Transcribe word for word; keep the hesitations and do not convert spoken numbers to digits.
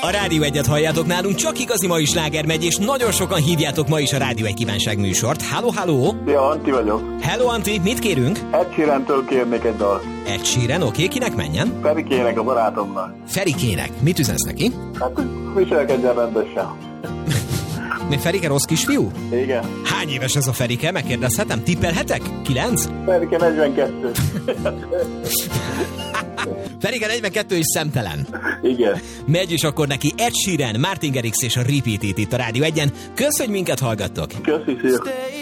A Rádió Egyet halljátok nálunk, csak igazi mai sláger megy, és nagyon sokan hívjátok ma is a Rádió Egy kívánság műsort. Halló, halló! Ja, Antti vagyok. Hello, Antti, mit kérünk? Ed Sheerantől kérnék egy dalt. Ed Sheeran, oké, okay, kinek menjen? Ferikének, a barátomnak. Ferikének, mit üzensz neki? Hát, viselkedjen rendesen. Mi Ferike rossz kisfiú? Igen. Hány éves ez a Ferike? Megkérdezhetem? Tippelhetek? Kilenc? Ferike negyvenkettő. Ferike negyvenkettő és szemtelen. Igen. Megy is akkor neki Ed Sheeran, Martin Garrix és a Repeat It itt a Rádió Egyen. Kösz, hogy minket hallgattok. Köszi, szépen.